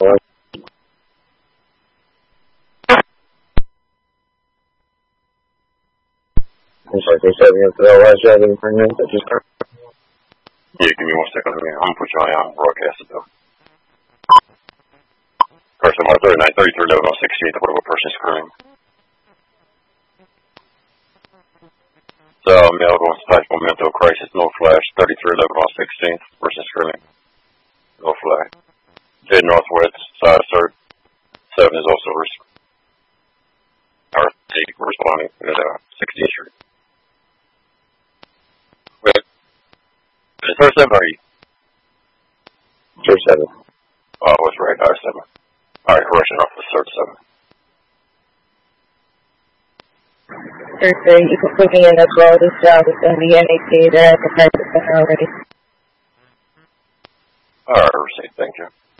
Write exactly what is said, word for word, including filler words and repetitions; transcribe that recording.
I'm sorry, can you say again for that last driving permit that just started? Yeah, give me one second. I'm going to put you on out and broadcast it, though. Person one thirty-nine thirty-three eleven on sixteenth, whatever person screaming. So, male going to type mental crisis, no flash, thirty-three eleven on sixteenth, person screaming. No flash. Dead northwest, side third. seven is also res- or eight responding at uh, sixteenth Street. Wait, is it third seven or eight? Third seven. Oh, I was right, R seven. Alright, correction off the third seven. Third seven, you can put me in as well. This job is going to be N A T. They're at the private center already. Alright, receipt, thank you.